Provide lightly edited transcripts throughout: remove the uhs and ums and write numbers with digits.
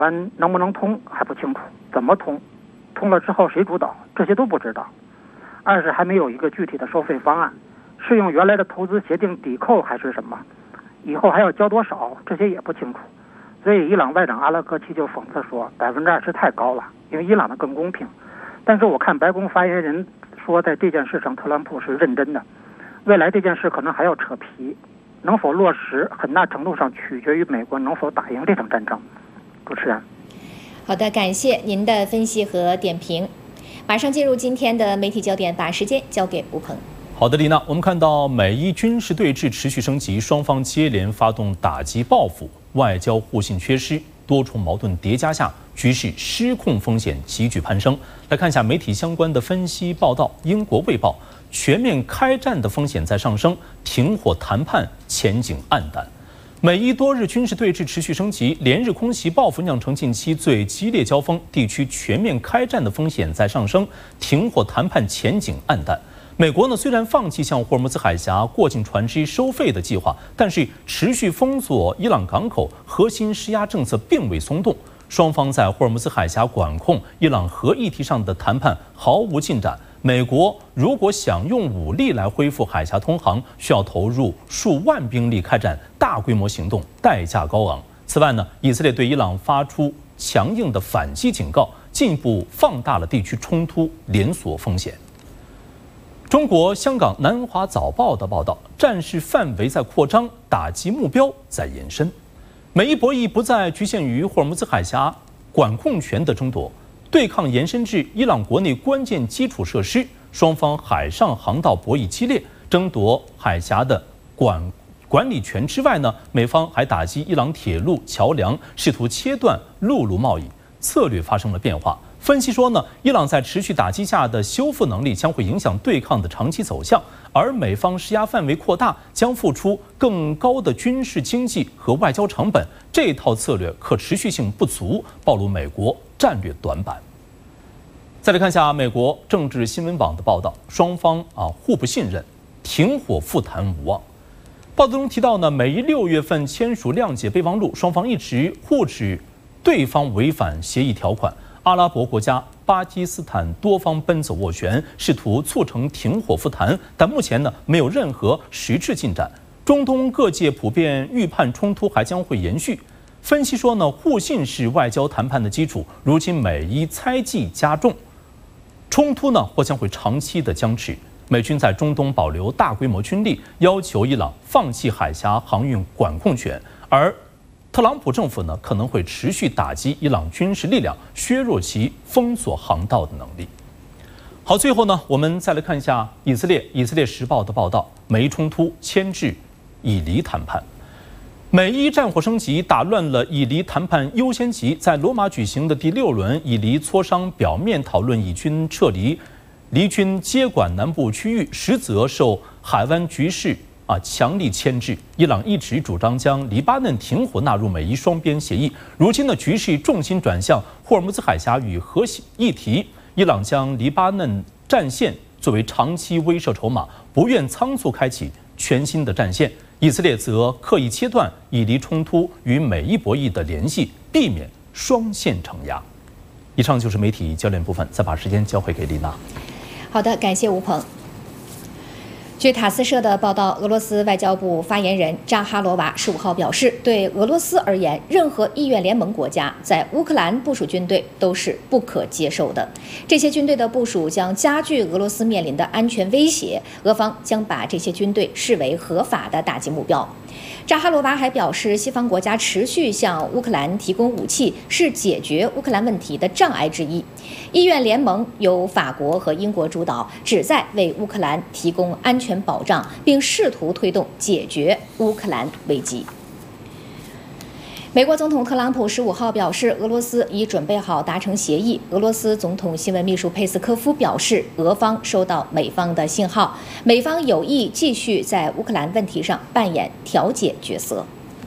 湾能不能通还不清楚，怎么通，通了之后谁主导，这些都不知道。二是还没有一个具体的收费方案，是用原来的投资协定抵扣还是什么，以后还要交多少，这些也不清楚。所以伊朗外长阿拉格齐就讽刺说20%太高了，因为伊朗的更公平。但是我看白宫发言人说，在这件事上特朗普是认真的，未来这件事可能还要扯皮，能否落实很大程度上取决于美国能否打赢这场战争。主持人， 好的，感谢您的分析和点评。马上进入今天的媒体焦点，把时间交给吴鹏。 好的，丽娜，我们看到美伊军事对峙持续升级，双方接连发动打击报复，外交互信缺失，多重矛盾叠加下，局势失控风险急剧攀升。来看一下媒体相关的分析报道。英国卫报：全面开战的风险在上升，停火谈判前景暗淡。美伊多日军事对峙持续升级，连日空袭报复酿成近期最激烈交锋，地区全面开战的风险在上升，停火谈判前景暗淡。美国呢，虽然放弃向霍尔木兹海峡过境船只收费的计划，但是持续封锁伊朗港口、核心施压政策并未松动。双方在霍尔木兹海峡管控伊朗核议题上的谈判毫无进展。美国如果想用武力来恢复海峡通航，需要投入数万兵力开展大规模行动，代价高昂。此外呢，以色列对伊朗发出强硬的反击警告，进一步放大了地区冲突连锁风险。中国香港南华早报的报道，战事范围在扩张，打击目标在延伸。美伊博弈不再局限于霍尔木兹海峡管控权的争夺，对抗延伸至伊朗国内关键基础设施，双方海上航道博弈激烈，争夺海峡的管理权之外呢，美方还打击伊朗铁路桥梁，试图切断陆路贸易，策略发生了变化。分析说呢，伊朗在持续打击下的修复能力将会影响对抗的长期走向，而美方施压范围扩大，将付出更高的军事经济和外交成本。这套策略可持续性不足，暴露美国战略短板。再来看一下美国政治新闻网的报道，双方互不信任，停火复谈无望。报道中提到呢，美伊6月份签署谅解备忘录，双方一直互指对方违反协议条款。阿拉伯国家巴基斯坦多方奔走斡旋，试图促成停火复谈，但目前呢没有任何实质进展。中东各界普遍预判冲突还将会延续。分析说呢，互信是外交谈判的基础，如今美伊猜忌加重，冲突呢或将会长期的僵持。美军在中东保留大规模军力，要求伊朗放弃海峡航运管控权，而特朗普政府呢可能会持续打击伊朗军事力量，削弱其封锁航道的能力。好，最后呢，我们再来看一下以色列时报的报道，美伊冲突牵制以黎谈判。美伊战火升级，打乱了以黎谈判优先级。在罗马举行的第6轮以黎磋商，表面讨论以军撤离，黎军接管南部区域，实则受海湾局势强力牵制。伊朗一直主张将黎巴嫩停火纳入美伊双边协议，如今的局势重心转向霍尔木兹海峡与核议题。伊朗将黎巴嫩战线作为长期威慑筹码，不愿仓促开启全新的战线。以色列则刻意切断以黎冲突与美伊博弈的联系，避免双线承压。以上就是媒体焦点部分，再把时间交回给丽娜。 好的，感谢吴鹏。据塔斯社的报道，俄罗斯外交部发言人扎哈罗娃15号表示，对俄罗斯而言，任何意愿联盟国家在乌克兰部署军队都是不可接受的。这些军队的部署将加剧俄罗斯面临的安全威胁，俄方将把这些军队视为合法的打击目标。扎哈罗娃还表示，西方国家持续向乌克兰提供武器是解决乌克兰问题的障碍之一。意愿联盟由法国和英国主导，旨在为乌克兰提供安全保障，并试图推动解决乌克兰危机。美国总统特朗普15号表示，俄罗斯已准备好达成协议。俄罗斯总统新闻秘书佩斯科夫表示，俄方收到美方的信号，美方有意继续在乌克兰问题上扮演调解角色。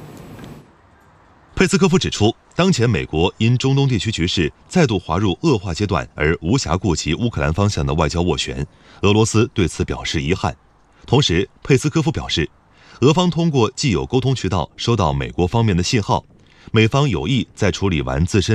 佩斯科夫指出，当前美国因中东地区局势再度滑入恶化阶段而无暇顾及乌克兰方向的外交斡旋，俄罗斯对此表示遗憾。同时，佩斯科夫表示，俄方通过既有沟通渠道收到美国方面的信号， 美方有意在处理完自身